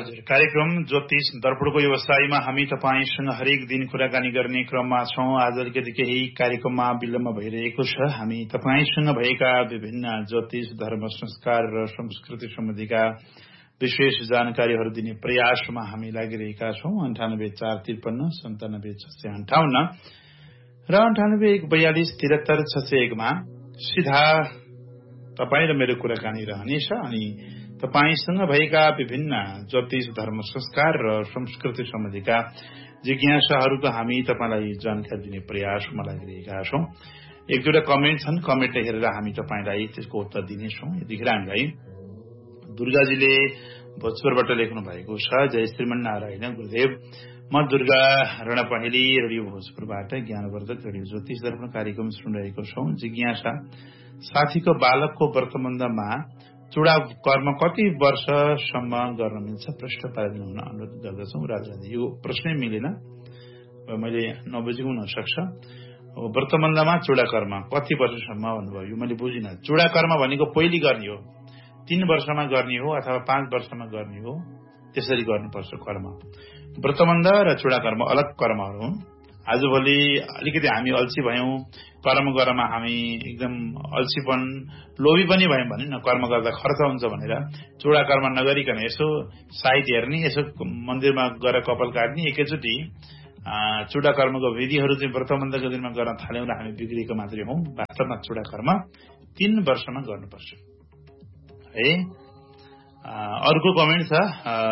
हजुर, कार्यक्रम ज्योतिष दर्पणको व्यवसायमा हामी तपाईसँग हरेक दिन कुराकानी गर्ने क्रममा छौं। आज अलिकति केही कार्यक्रममा विलम्ब भइरहेको छ। हामी तपाईसँग भएका विभिन्न ज्योतिष, धर्म, संस्कार र संस्कृति सम्बन्धीका विशेष जानकारीहरू दिने प्रयासमा हामी लागिरहेका छौं। 9845597658 र 9814237601 मा सिधा तपाईँ र मेरो कुराकानी रहनेछ। अनि तपाईसँग भएका विभिन्न ज्योतिष, धर्म, संस्कार र संस्कृति सम्बन्धीका जिज्ञासाहरूको हामी तपाईलाई जानकारी दिने प्रयासमा लागिरहेका छौं। एक दुईवटा कमेन्ट छन्, कमेन्ट हेरेर हामी तपाईलाई त्यसको उत्तर दिनेछौं। यतिखेर हामीलाई दुर्गाजीले भोजपुरबाट लेख्नु भएको छ। जय श्रीमन्नारायण गुरुदेव, म दुर्गा रणा पहेली रेडियो भोजपुरबाट ज्ञानवर्धक रेडियो ज्योतिष दर्पण कार्यक्रम सुनिरहेको छौं। जिज्ञासा, साथीको बालकको व्रतबन्धमा चूडा कर्म कति वर्षसम्म गर्न मिल्छ? प्रश्न पारिदिनु हुन अनुरोध गर्दछौं। राजाजी, यो प्रश्नै मिलेन, मैले नबुझेको हुन सक्छ। व्रतबन्धमा चूडा कर्म कति वर्षसम्म भन्नुभयो, यो मैले बुझिन। चूडा कर्म भनेको पहिले गर्ने हो, 3 वर्षमा गर्ने हो अथवा 5 वर्षमा गर्ने हो, त्यसरी गर्नुपर्छ कर्म। व्रतबन्ध र चूडा कर्म अलग कर्महरू हुन्। आजभोलि अलिकति हामी अल्छी भयौं, कर्म गर्नमा हामी एकदम अल्छीपन, लोभी पनि भयौं भने न, कर्म गर्दा खर्च हुन्छ भनेर चूडा कर्म नगरिकन यसो साइट हेर्ने, यसो मन्दिरमा गएर कपाल काट्ने, एकैचोटि चूडा कर्मको विधिहरू चाहिँ व्रतबन्धको दिनमा गर्न थाल्यौं र हामी बिग्रेको मात्रै हौं। वास्तवमा चूडा कर्म 3 वर्षमा गर्नुपर्छ है। अर्को कमेन्ट छ,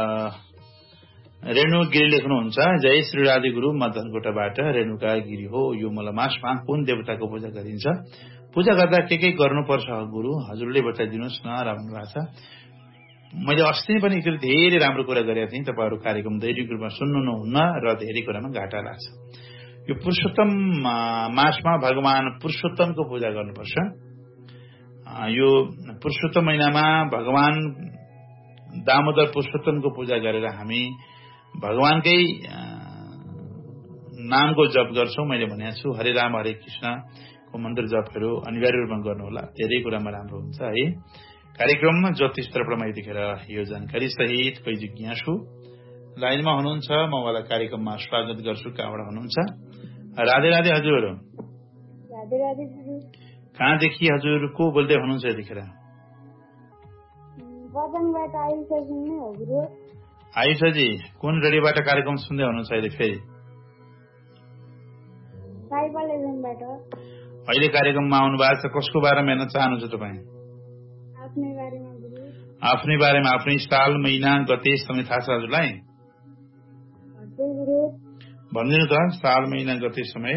रेणु गिरी लेख्नुहुन्छ, जय श्री राधे गुरु, म धनकोटाबाट रेणुका गिरी हो। यो मलमासमा कुन देवताको पूजा गरिन्छ? पूजा गर्दा के गर्नुपर्छ गुरु, हजुरले बताइदिनुहोस् न, राम्रो भएको छ। मैले अस्ति पनि एकचोटि धेरै राम्रो कुरा गरेका थिएँ। तपाईहरु कार्यक्रम दैनिक रूपमा सुन्नुहुन्न र धेरै कुरामा घाटा लाग्छ। यो पुरुषोत्तम मासमा भगवान पुरुषोत्तमको पूजा गर्नुपर्छ। यो पुरुषोत्तम महिनामा भगवान दामोदर पुरुषोत्तमको पूजा गरेर हामी भगवानकै नामको जप गर्छौं। मैले भनेको छु, हरे राम हरे कृष्णको मन्त्र जपहरू अनिवार्य रूपमा गर्नुहोला, धेरै कुरामा राम्रो हुन्छ है। कार्यक्रममा ज्योतिष दर्पणमा यतिखेर यो जानकारी सहित कोही जिज्ञासु लाइनमा हुनुहुन्छ, म उहाँलाई कार्यक्रममा स्वागत गर्छु। कहाँबाट हुनुहुन्छ? राधे राधे हजुर। राधे राधे हजुर। कहाँदेखि हजुर, को बोल्दै हुनुहुन्छ यतिखेर? बदनबाट आयुषा जिम्मे हो गुरु। आयुषाजी, कुन रेडियोबाट कार्यक्रम सुन्दै हुनुहुन्छ अहिले? फेरि अहिले कार्यक्रममा आउनु भएको छ। कसको बारेमा हेर्न चाहनुहुन्छ तपाईँ? आफ्नै बारेमा गुरु। आफ्नै बारेमा, आफ्नै साल, महिना, गते समय थाहा छ हजुरलाई? हजुर गुरु। भनिदिनु त, साल, महिना, गते समय।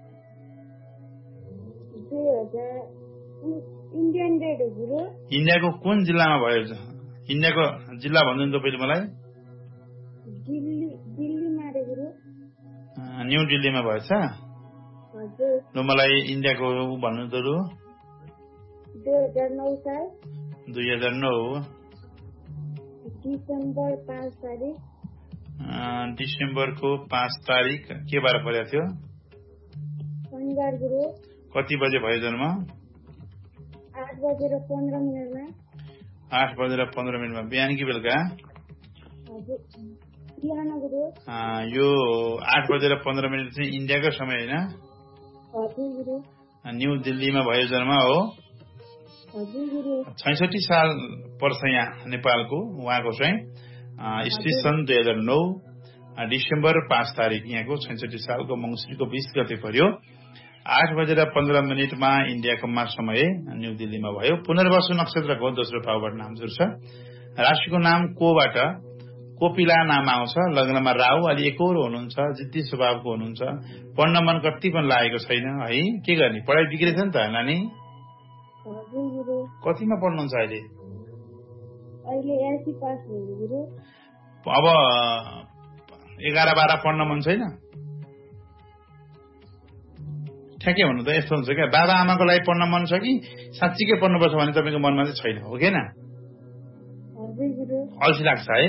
2000 इन्डियन डेट हो गुरु। इन्डियाको कुन जिल्लामा भयो? इन्डियाको जिल्ला भनिदिनु त पहिले मलाई। दिल्लीमा रे गुरु। न्यू दिल्लीमा भएछ? हजुर। ल मलाई इन्डियाको भन्नु त रु। 2009 साल 2009 डिसेम्बर 5 तारिक। डिसेम्बरको 5 तारिक के बार परेको थियो? शनिबार गुरु। कति बजे भयो जन्म? 8:15 8:15 बिहान कि बेलुका? हजुर बिहान गुरु। यो 8:15 चाहिँ इन्डियाको समय हैन? हजुर गुरु। न्यू दिल्लीमा भयो जन्म हो? हजुर गुरु। 66 साल पर्छ यहाँ नेपालको उहाँको चाहिँ। ईस्वी सन् 2009 डिसेम्बर 5 तारिक यहाँको 66 सालको मंसिरको 20 गते पर्यो। 8:15 इन्डियाको समय न्यू दिल्लीमा भयो। पुनर्वसु नक्षत्रको दोस्रो भावबाट नाम जुर्छ। राशिको नाम कोबाट कोपिला नाम आउँछ। लग्नमा राहु अलि एकोरो हुनुहुन्छ, जिद्दी स्वभावको हुनुहुन्छ। पढ्न मन कति पनि लागेको छैन है। के गर्ने, पढाइ बिग्रेछ नि त नानी? कतिमा पढ्नुहुन्छ अहिले? अहिले एससी पास भयो गुरु। अब 11-12 पढ्न मन छैन? ठ्याक्कै भन्नु त, यस्तो हुन्छ क्या, बाबा आमाको लागि पढ्न मन छ कि साँच्चीकै पढ्नुपर्छ भने तपाईँको मनमा चाहिँ छैन, हो कि न? अल्छी लाग्छ है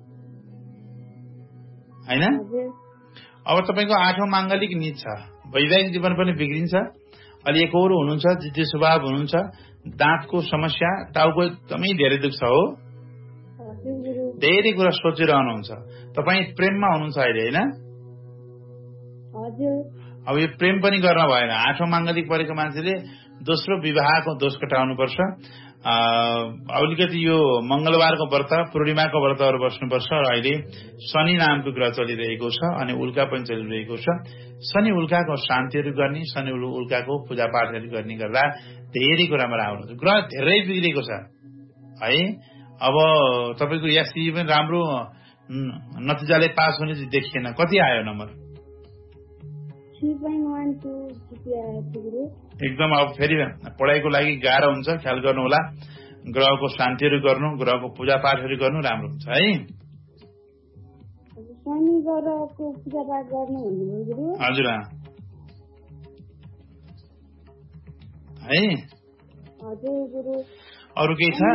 हैन? अब तपाईँको 8औं माङ्गलिक नीच छ, वैवाहिक जीवन पनि बिग्रिन्छ, अलि एकोरो हुनुहुन्छ, जिद्दी स्वभाव हुनुहुन्छ, दाँतको समस्या, टाउको एकदमै धेरै दुख्छ हो। धेरै कुरा सोचिरहनुहुन्छ। तपाईँ प्रेममा हुनुहुन्छ अहिले, होइन? हजुर। अब यो प्रेम पनि गर्न भएन। 8औं माङ्गलिक परेको मान्छेले दोस्रो विवाहको दोष कटाउनुपर्छ। अलिकति यो मंगलबारको व्रत, पूर्णिमाको व्रतहरू बस्नुपर्छ। र अहिले शनि नामको ग्रह चलिरहेको छ अनि उल्का पनि चलिरहेको छ। शनि उल्काको शान्तिहरू गर्ने, शनि उल्काको पूजापाठहरू गर्ने गर्दा धेरै कुरामा राम्रो हुन्छ। ग्रह धेरै बिग्रेको छ है। अब तपाईँको एससी पनि राम्रो नतिजाले पास हुने देखिएन। कति आयो नम्बर? 3.12 एकदम। अब फेरि पढाइको लागि गाह्रो हुन्छ, ख्याल गर्नु होला। ग्रहको शान्तिहरू गर्नु, ग्रहको पूजापाठहरू गर्नु राम्रो हुन्छ है। शनि ग्रहको पूजापाठ गर्नु भन्नुभयो गुरु? हजुर है। हजुर गुरु। अरू केही छ?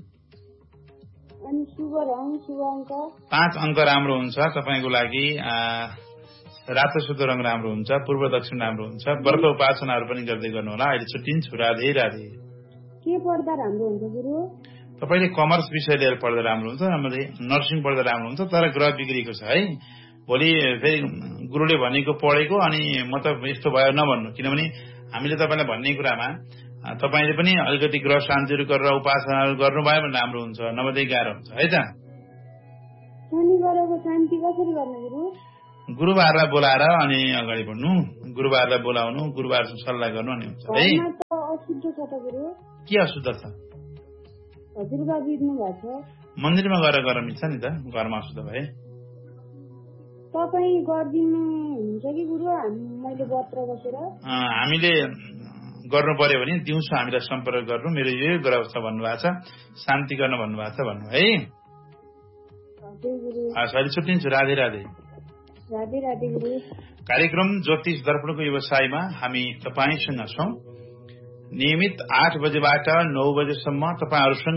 अनि शुभ अङ्क 5 अङ्क राम्रो हुन्छ तपाईँको लागि। रातो सुतो रङ राम्रो हुन्छ, पूर्व दक्षिण राम्रो हुन्छ। व्रत उपासनाहरू पनि गर्दै गर्नु होला। अहिले छुट्टिन्छु। राधे राधे। के पढ्दा राम्रो हुन्छ गुरु? तपाईँले कमर्स विषय लिएर पढ्दा राम्रो हुन्छ, नर्सिङ पढ्दा राम्रो हुन्छ। तर ग्रह बिग्रेको छ है। भोलि फेरि गुरुले भनेको पढेको अनि म त यस्तो भयो नभन्नु। किनभने हामीले तपाईँलाई भन्ने कुरामा तपाईँले पनि अलिकति ग्रह शान्तिहरू गरेर उपासनाहरू गर्नुभयो भने राम्रो हुन्छ, नभए गाह्रो हुन्छ है त। शनि ग्रहको शान्ति कसरी गर्ने गुरु? गुरुबारलाई बोलाएर अनि अगाडि बढ्नु, गुरुबारलाई बोलाउनु, गुरुबारसँग सल्लाह गर्नु अनि हुन्छ है। अशुद्ध छ त गुरु? के अशुद्ध छ? हजुरबा बित्नु भएको छ। मन्दिरमा गएर गर्न मिल्छ नि त, घरमा अशुद्ध भए। तपाईँ गरिदिनु हुन्छ कि गुरु? मैले व्रत बसेर हामीले गर्नु पर्यो भने दिउँसो हामीलाई सम्पर्क गर्नु। मेरो यो ग्रह छ भन्नुभएको छ, शान्ति गर्न भन्नुभएको छ भन्नु है। अहिले छुट्टिन्छु। राधे राधे। राधे राधे गुरु। कार्यक्रम ज्योतिष दर्पणको व्यवसायमा हामी तपाईसँग छौं। नियमित 8 बजेबाट 9 बजेसम्म तपाईहरुसँग